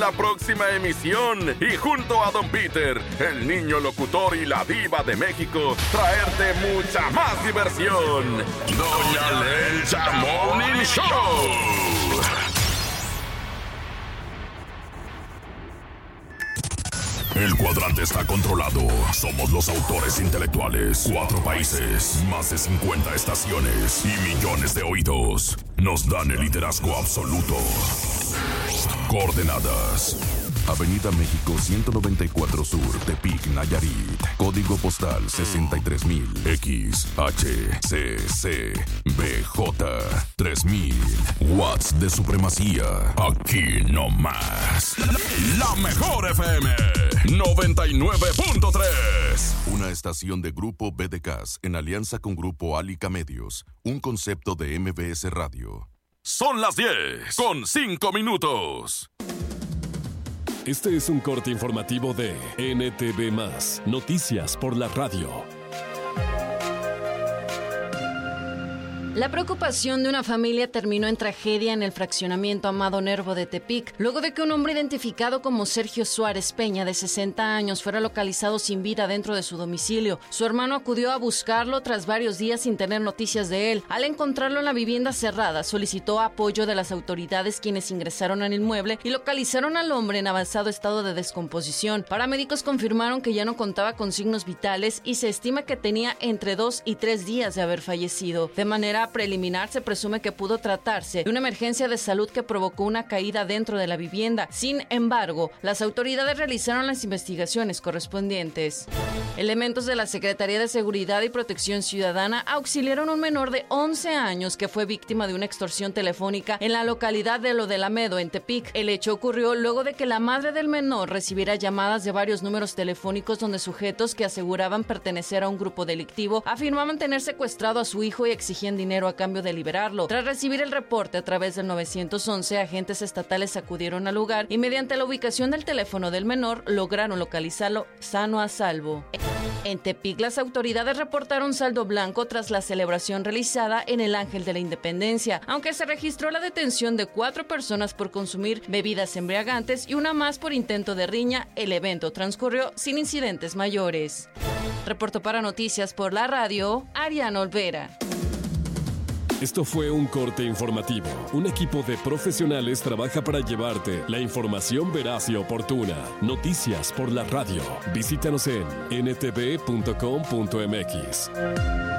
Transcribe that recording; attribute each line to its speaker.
Speaker 1: la próxima emisión y junto a Don Peter, el niño locutor y la diva de México, traerte mucha más diversión. Doña Lencha Morning Show.
Speaker 2: El cuadrante está controlado. Somos los autores intelectuales. 4 países, más de 50 estaciones y millones de oídos. Nos dan el liderazgo absoluto. Coordenadas: Avenida México 194 Sur, Tepic, Nayarit. Código postal 63000. XHCC BJ 3000. Watts de supremacía. Aquí no más. La mejor FM 99.3. Una estación de Grupo BDCAS en alianza con Grupo Alica Medios. Un concepto de MBS Radio.
Speaker 1: Son las 10:05.
Speaker 3: Este es un corte informativo de NTV+, Noticias por la Radio.
Speaker 4: La preocupación de una familia terminó en tragedia en el fraccionamiento Amado Nervo de Tepic, luego de que un hombre identificado como Sergio Suárez Peña, de 60 años, fuera localizado sin vida dentro de su domicilio. Su hermano acudió a buscarlo tras varios días sin tener noticias de él. Al encontrarlo en la vivienda cerrada, solicitó apoyo de las autoridades, quienes ingresaron al inmueble y localizaron al hombre en avanzado estado de descomposición. Paramédicos confirmaron que ya no contaba con signos vitales y se estima que tenía entre 2 y 3 días de haber fallecido. De manera preliminar, se presume que pudo tratarse de una emergencia de salud que provocó una caída dentro de la vivienda. Sin embargo, las autoridades realizaron las investigaciones correspondientes. Elementos de la Secretaría de Seguridad y Protección Ciudadana auxiliaron a un menor de 11 años que fue víctima de una extorsión telefónica en la localidad de Lo del Amedo, en Tepic. El hecho ocurrió luego de que la madre del menor recibiera llamadas de varios números telefónicos donde sujetos que aseguraban pertenecer a un grupo delictivo afirmaban tener secuestrado a su hijo y exigían dinero a cambio de liberarlo. Tras recibir el reporte a través del 911, agentes estatales acudieron al lugar y mediante la ubicación del teléfono del menor lograron localizarlo sano a salvo. En Tepic, las autoridades reportaron saldo blanco tras la celebración realizada en el Ángel de la Independencia, aunque se registró la detención de 4 personas por consumir bebidas embriagantes y una más por intento de riña. El evento transcurrió sin incidentes mayores. Reportó para Noticias por la Radio, Ariana Olvera.
Speaker 3: Esto fue un corte informativo. Un equipo de profesionales trabaja para llevarte la información veraz y oportuna. Noticias por la Radio. Visítanos en ntv.com.mx.